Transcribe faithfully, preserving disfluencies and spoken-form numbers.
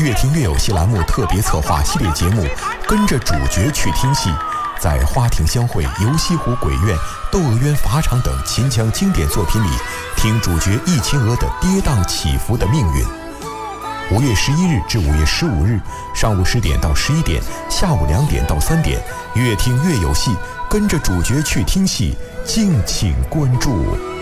越听越有戏栏目特别策划系列节目，跟着主角去听戏，在花亭相会、游西湖鬼院、窦娥冤法场等秦腔经典作品里，听主角易秦娥的跌宕起伏的命运。五月十一日至五月十五日，上午十点到十一点，下午两点到三点，越听越有戏，跟着主角去听戏，敬请关注。